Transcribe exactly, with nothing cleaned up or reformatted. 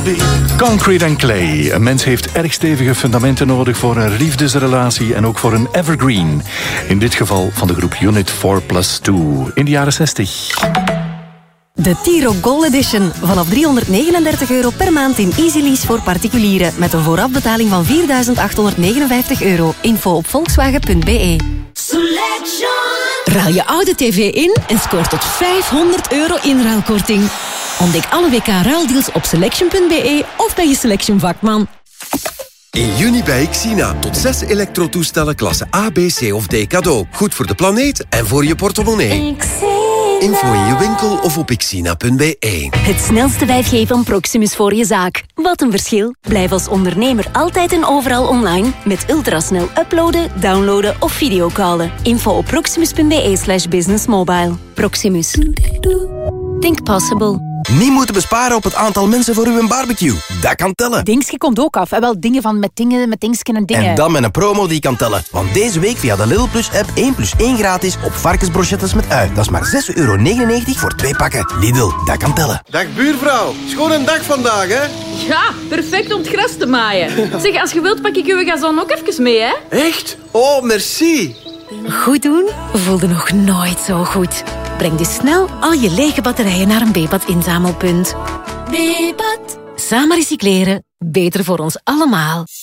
Concrete and Clay. Een mens heeft erg stevige fundamenten nodig voor een liefdesrelatie en ook voor een evergreen. In dit geval van de groep Unit four plus two in de jaren zestig. De Tiro Gold Edition. Vanaf driehonderdnegenendertig euro per maand in Easy Lease voor particulieren. Met een voorafbetaling van vierduizend achthonderdnegenenvijftig euro. Info op volkswagen punt b e. Ruil je oude tv in en scoort tot vijfhonderd euro inruilkorting. Ontdek alle W K-ruildeals op selection punt b e of bij je Selection vakman. In juni bij Xina. Tot zes elektrotoestellen klasse A, B, C of D cadeau. Goed voor de planeet en voor je portemonnee. Info in je winkel of op xina punt b e. Het snelste vijf G van Proximus voor je zaak. Wat een verschil. Blijf als ondernemer altijd en overal online. Met ultrasnel uploaden, downloaden of videocallen. Info op proximus punt b e slash business mobile. Proximus. Think possible. Niet moeten besparen op het aantal mensen voor uw barbecue. Dat kan tellen. Dingske komt ook af. En wel dingen van met dingen, met dingsken en dingen. En dan met een promo die kan tellen. Want deze week via de Lidl Plus app één plus één gratis op varkensbrochettes met ui. Dat is maar zes euro negenennegentig voor twee pakken. Lidl, dat kan tellen. Dag buurvrouw. Schoon een dag vandaag, hè? Ja, perfect om het gras te maaien. Zeg, als je wilt pak ik uw gazon ook even mee, hè? Echt? Oh, merci. Goed doen voelde nog nooit zo goed. Breng dus snel al je lege batterijen naar een Bepat inzamelpunt. Bepat. Samen recycleren, beter voor ons allemaal.